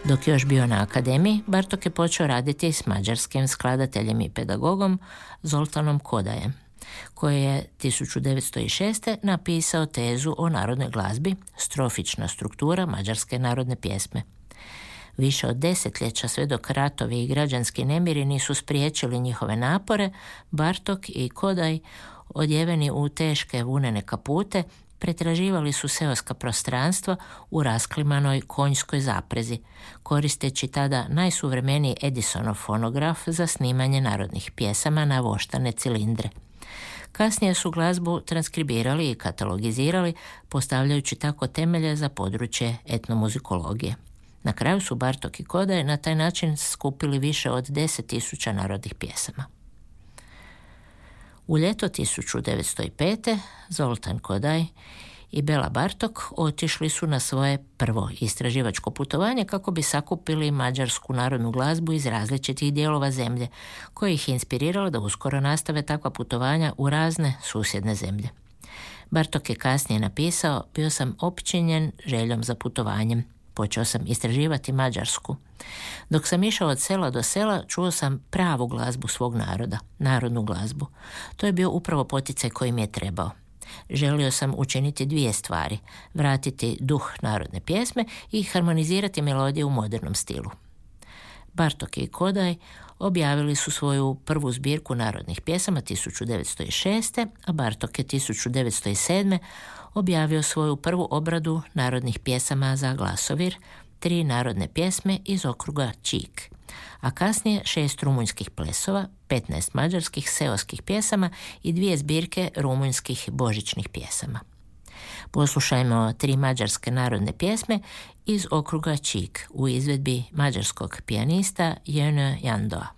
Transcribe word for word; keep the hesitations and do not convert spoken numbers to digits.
Dok je još bio na akademiji, Bartok je počeo raditi s mađarskim skladateljem i pedagogom Zoltanom Kodajem, koji je tisuću devetsto šeste. napisao tezu o narodnoj glazbi, strofična struktura mađarske narodne pjesme. Više od desetljeća, sve dok ratovi i građanski nemiri nisu spriječili njihove napore, Bartok i Kodaj, odjeveni u teške vunene kapute, pretraživali su seoska prostranstva u rasklimanoj konjskoj zaprezi, koristeći tada najsuvremeniji Edisonov fonograf za snimanje narodnih pjesama na voštane cilindre. Kasnije su glazbu transkribirali i katalogizirali, postavljajući tako temelje za područje etnomuzikologije. Na kraju su Bartok i Kodaj na taj način skupili više od deset tisuća narodnih pjesama. U ljeto tisuću devetsto pete. Zoltan Kodaj i Bela Bartok otišli su na svoje prvo istraživačko putovanje kako bi sakupili mađarsku narodnu glazbu iz različitih dijelova zemlje, koje ih inspiriralo da uskoro nastave takva putovanja u razne susjedne zemlje. Bartok je kasnije napisao: bio sam opčinjen željom za putovanjem. Počeo sam istraživati Mađarsku. Dok sam išao od sela do sela, čuo sam pravu glazbu svog naroda, narodnu glazbu. To je bio upravo poticaj koji mi je trebao. Želio sam učiniti dvije stvari: vratiti duh narodne pjesme i harmonizirati melodije u modernom stilu. Bartok i Kodaj objavili su svoju prvu zbirku narodnih pjesama tisuću devetsto šeste. a Bartok je tisuću devetsto sedme. objavio svoju prvu obradu narodnih pjesama za glasovir, tri narodne pjesme iz okruga Čik, a kasnije šest rumunjskih plesova, petnaest mađarskih seoskih pjesama i dvije zbirke rumunjskih božićnih pjesama. Poslušajmo tri mađarske narodne pjesme iz okruga Čik u izvedbi mađarskog pijanista Jönö Jandoa.